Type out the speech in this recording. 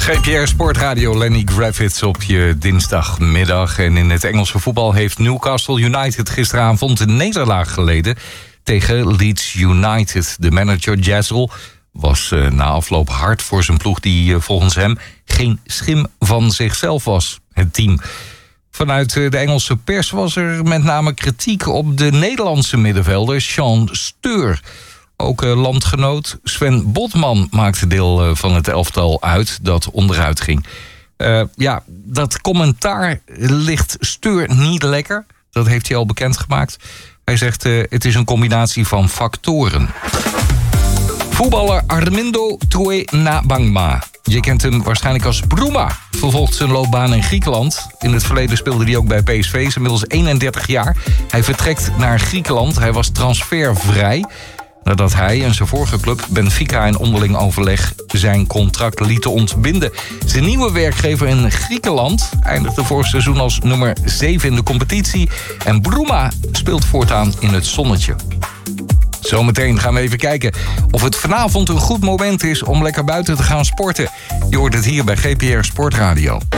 GPR Sportradio, Lenny Kravitz op je dinsdagmiddag. En in het Engelse voetbal heeft Newcastle United gisteravond een nederlaag geleden tegen Leeds United. De manager Jazzle was na afloop hard voor zijn ploeg die volgens hem geen schim van zichzelf was, het team. Vanuit de Engelse pers was er met name kritiek op de Nederlandse middenvelder Sean Steur. Ook landgenoot Sven Botman maakte deel van het elftal uit dat onderuit ging. Dat commentaar ligt Steur niet lekker. Dat heeft hij al bekendgemaakt. Hij zegt het is een combinatie van factoren. Voetballer Armindo Truenabangma. Je kent hem waarschijnlijk als Bruma. Vervolgt zijn loopbaan in Griekenland. In het verleden speelde hij ook bij PSV. Hij is inmiddels 31 jaar. Hij vertrekt naar Griekenland. Hij was transfervrij nadat hij en zijn vorige club Benfica in onderling overleg zijn contract lieten ontbinden. Zijn nieuwe werkgever in Griekenland eindigde vorig seizoen als nummer 7 in de competitie. En Bruma speelt voortaan in het zonnetje. Zometeen gaan we even kijken of het vanavond een goed moment is om lekker buiten te gaan sporten. Je hoort het hier bij GPR Sportradio.